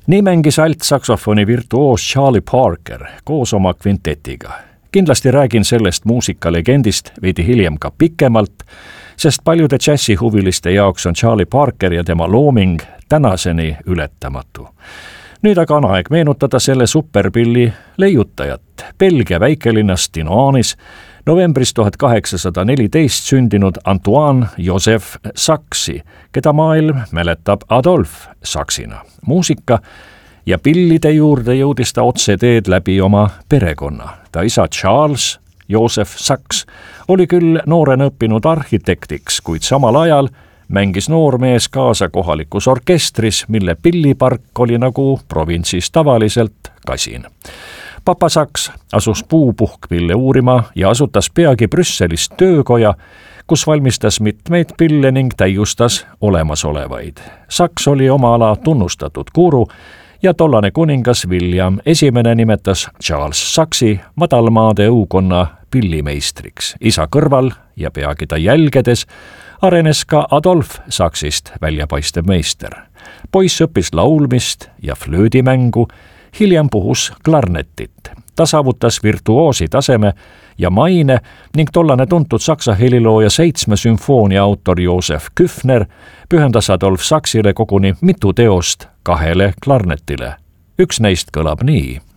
Nii mängis altsaksofoni virtuoos Charlie Parker koos oma kvintetiga. Kindlasti räägin sellest muusikalegendist veidi hiljem ka pikemalt, sest paljude džässihuviliste jaoks on Charlie Parker ja tema looming tänaseni ületamatu. Nüüd aga on aeg meenutada selle superpilli leiutajat, Belgia väikelinnast Dinoanis novembris 1814 sündinud Antoine Joseph Saxi, keda maailm mäletab Adolf Saxina. Muusika ja pillide juurde jõudis ta otse teed läbi oma perekonna. Ta isa Charles Joseph Sax oli küll noorena õppinud arhitektiks, kuid samal ajal mängis noormees kaasa kohalikus orkestris, mille pillipark oli nagu provintsis tavaliselt kasin. Papa Sax asus puupuhkpille uurima ja asutas peagi Brüsselis töökoja, kus valmistas mitmeid pille ning täiustas olemasolevaid. Sax oli oma ala tunnustatud guru ja tollane kuningas William I nimetas Charles Saxi madalmaade õukonna pillimeistriks. Isa kõrval ja peagi ta jälgedes arenes ka Adolf Saxist väljapaistev meister. Poiss õppis laulmist ja flöödimängu, hiljem puhus klarnetit. Ta saavutas virtuoosi taseme ja maine ning tollane tuntud saksa helilooja 7 sümfoonia autor Josef Küffner pühendas Adolf Saxile koguni mitu teost 2 klarnetile. Üks neist kõlab nii.